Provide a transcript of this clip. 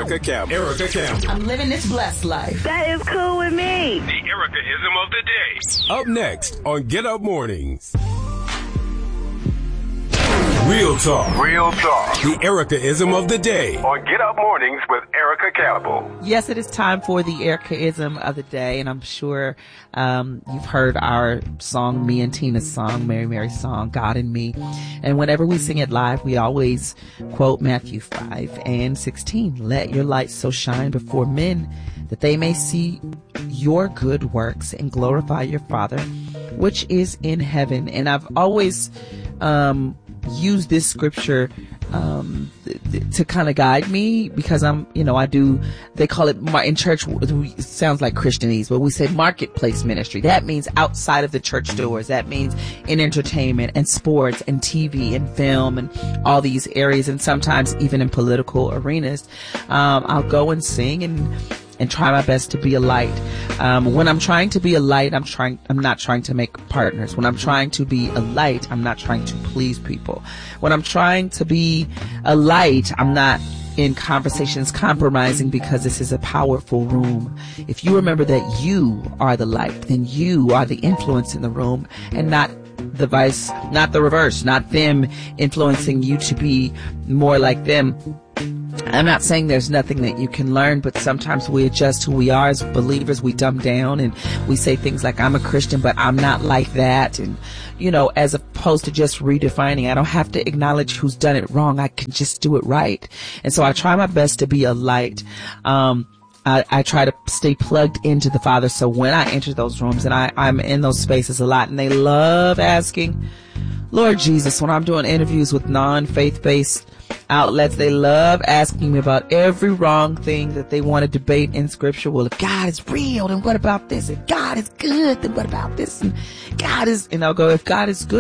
Erica Campbell. I'm living this blessed life. That is cool with me. The Erica-ism of the day. Up next on Get Up Mornings. Real talk. The Erica-ism of the day on Get Up Mornings with Erica Campbell. Yes, it is time for the Erica-ism of the day, and I'm sure you've heard our song, me and Tina's song, Mary Mary's song, God in Me. And whenever we sing it live, we always quote Matthew 5:16. Let your light so shine before men that they may see your good works and glorify your Father, which is in heaven. And I've always use this scripture to kind of guide me, because they call it in church, it sounds like Christianese, but we say marketplace ministry. That means outside of the church doors. That means in entertainment and sports and TV and film and all these areas, and sometimes even in political arenas. I'll go and sing and try my best to be a light. When I'm trying to be a light, I'm not trying to make partners. When I'm trying to be a light, I'm not trying to please people. When I'm trying to be a light, I'm not in conversations compromising, because this is a powerful room. If you remember that you are the light, then you are the influence in the room, and not the vice, not the reverse, not them influencing you to be more like them. I'm not saying there's nothing that you can learn, but sometimes we adjust who we are as believers. We dumb down and we say things like, I'm a Christian, but I'm not like that. And, as opposed to just redefining, I don't have to acknowledge who's done it wrong. I can just do it right. And so I try my best to be a light. I try to stay plugged into the Father. So when I enter those rooms, and I'm in those spaces a lot, and they love asking, Lord Jesus, when I'm doing interviews with non-faith-based outlets, they love asking me about every wrong thing that they want to debate in scripture. Well, if God is real, then what about this? If God is good, then what about this? And I'll go, if God is good,